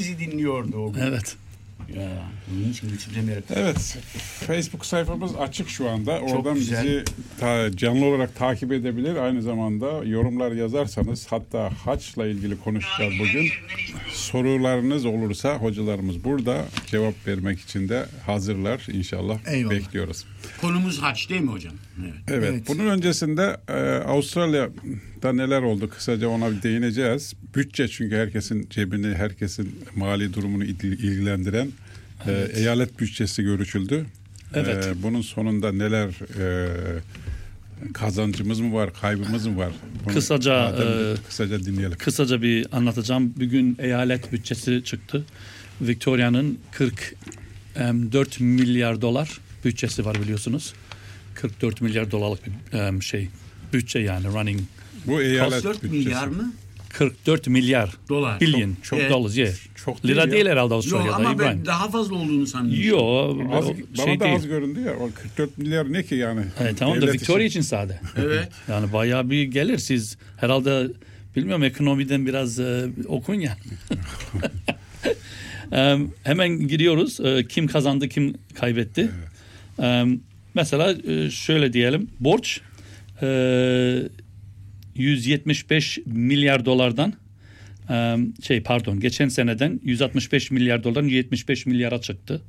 bizi dinliyordu o gün. Evet. Ya, evet. Facebook sayfamız açık şu anda. Oradan güzel. bizi canlı olarak takip edebilir. Aynı zamanda yorumlar yazarsanız, hatta haçla ilgili konuşacağız bugün. Sorularınız olursa hocalarımız burada, cevap vermek için de hazırlar inşallah. Eyvallah. Bekliyoruz. Konumuz haç değil mi hocam? Evet. Bunun öncesinde Avustralya'da neler oldu? Kısaca ona bir değineceğiz. Bütçe, çünkü herkesin cebini, herkesin mali durumunu ilgilendiren eyalet bütçesi görüşüldü. Evet. Bunun sonunda neler kazancımız mı var, kaybımız mı var? Bunu kısaca dinleyelim. Kısaca bir anlatacağım. Bugün eyalet bütçesi çıktı. Victoria'nın 44 milyar dolar bütçesi var biliyorsunuz. 44 milyar dolarlık bir bütçe, yani running. Bu eyalet 44 bütçesi. milyar mı? 44 milyar Dolar. billion Çok dollars, yeah. Çok Lira değil herhalde Yok Avustralya'da. ama İbrahim. ben daha fazla olduğunu sanıyorum. Yok, Bana da değil. az göründü ya. O 44 milyar ne ki yani? Tamam da Devlet Victoria için sade. Evet. Yani bayağı bir gelir. Siz herhalde bilmiyorum, ekonomiden biraz okun ya. Hemen gidiyoruz. Kim kazandı, kim kaybetti? Mesela şöyle diyelim. Borç 175 milyar dolardan geçen seneden 165 milyar dolardan 175 milyara çıktı.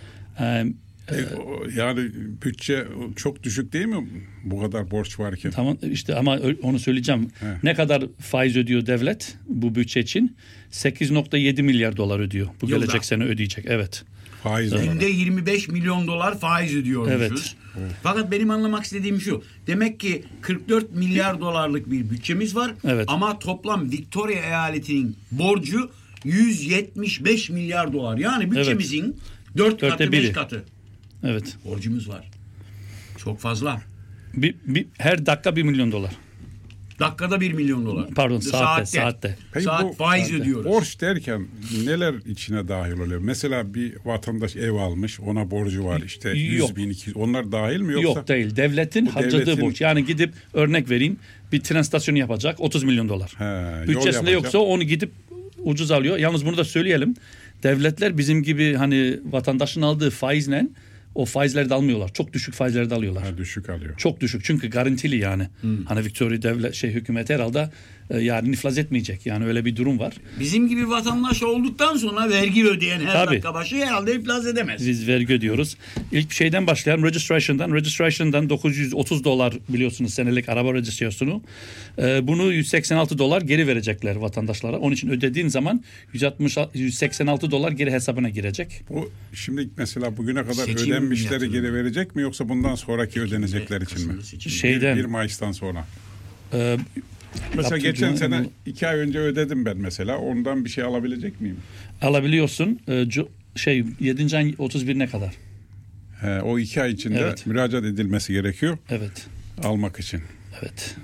Yani bütçe çok düşük değil mi bu kadar borç varken? Tamam işte, ama onu söyleyeceğim. Ne kadar faiz ödüyor devlet bu bütçe için? 8.7 milyar dolar ödüyor. Bu Yılda. gelecek sene ödeyecek. Evet. Faiz olarak. Günde 25 milyon dolar faiz ödüyormuşuz. Evet. Fakat benim anlamak istediğim şu. Demek ki 44 milyar dolarlık bir bütçemiz var. Evet. Ama toplam Victoria eyaletinin borcu 175 milyar dolar. Yani bütçemizin 4 katı, Dörtte 5 biri. katı Evet. borcumuz var. Çok fazla. Her dakika 1 milyon dolar. Dakikada 1 milyon dolar. Pardon, saatte. Peki Saat bu faiz ödüyoruz. borç derken neler içine dahil oluyor? Mesela bir vatandaş ev almış, ona borcu var işte 100 bin, 200, onlar dahil mi yoksa? Yok değil. Devletin harcadığı borç. Yani gidip örnek vereyim, bir tren stasyonu yapacak 30 milyon dolar. Bütçesinde yoksa onu gidip ucuz alıyor. Yalnız bunu da söyleyelim. Devletler bizim gibi hani vatandaşın aldığı faizle o faizleri de almıyorlar. Çok düşük faizleri de alıyorlar. Düşük alıyor. Çok düşük. Çünkü garantili yani. Hani Victoria devlet hükümeti herhalde yarın iflas etmeyecek. Yani öyle bir durum var. Bizim gibi vatandaş olduktan sonra vergi ödeyen her Tabii. dakika başı herhalde iflas edemez. Biz vergi ödüyoruz. İlk şeyden başlayalım. Registration'dan 930 dolar biliyorsunuz senelik araba registrasyonu. Bunu 186 dolar geri verecekler vatandaşlara. Onun için ödediğin zaman 186 dolar geri hesabına girecek. Bu şimdi mesela bugüne kadar Seçim ödenmişleri yatırımı. geri verecek mi, yoksa bundan sonraki ödenecekler için mi? Şeyden 1 Mayıs'tan sonra. e, Mesela geçen yaptığım- sene 2 ay önce ödedim ben mesela. Ondan bir şey alabilecek miyim? alabiliyorsun. 7. ayın 31'ine kadar. O 2 ay içinde Evet. müracaat edilmesi gerekiyor Evet. almak için. Evet.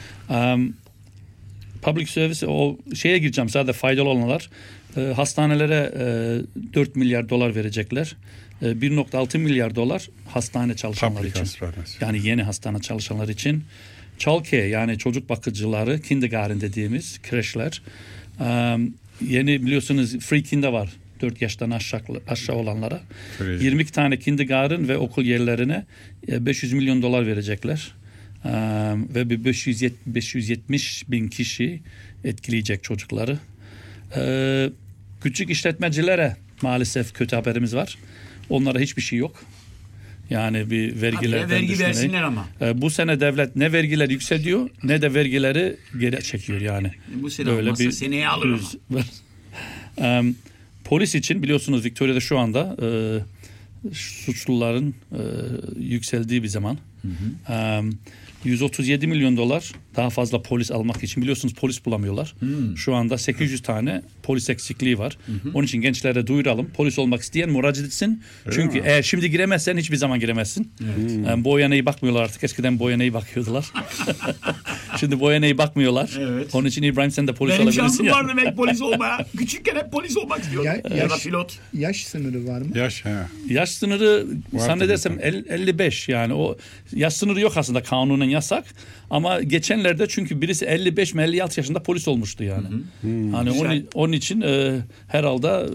Public service, o şeye gireceğim sadece faydalı olanlar. Hastanelere 4 milyar dolar verecekler. 1.6 milyar dolar hastane çalışanlar Public için. hastanesi. Yani yeni hastane çalışanlar için. Childcare, yani çocuk bakıcıları, kindergarten dediğimiz kreşler. Yeni biliyorsunuz free kinder var. 4 yaştan aşağı olanlara. Free. 22 tane kindergarten ve okul yerlerine 500 milyon dolar verecekler. Ve bir 570 bin kişi etkileyecek çocukları. Küçük işletmecilere maalesef kötü haberimiz var. Onlara hiçbir şey yok. Yani bir vergilerden vergi düşmeyi. versinler ama. Bu sene devlet ne vergiler yükseliyor ne de vergileri geri çekiyor yani. Bu sene olmazsa seneye alır ama. Polis için biliyorsunuz Victoria'da şu anda suçluların yükseldiği bir zaman. 137 milyon dolar daha fazla polis almak için, biliyorsunuz polis bulamıyorlar. Şu anda 800 tane polis eksikliği var. Onun için gençlere duyuralım. Polis olmak isteyen müracaat etsin. Çünkü eğer şimdi giremezsen hiçbir zaman giremezsin. Boyanayı bakmıyorlar artık. Eskiden boyanayı bakıyordular. Şimdi boyanayı bakmıyorlar. Evet. Onun için İbrahim sen de polis Benim olabilirsin şansım ya. vardı belki polis olmaya. Küçükken hep polis olmak istiyordum. Ya da pilot. Yaş sınırı var mı? Yaş sınırı Var zannedersem 55, yani o yaş sınırı yok aslında, kanunen yasak, ama geçen geçenlerde çünkü birisi 55 mi 56 yaşında polis olmuştu yani. Hani Güzel. onun için herhalde